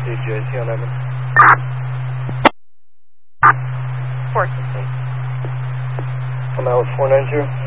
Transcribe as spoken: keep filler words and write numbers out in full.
D J T eleven. four six eight. I'm out with four nine two.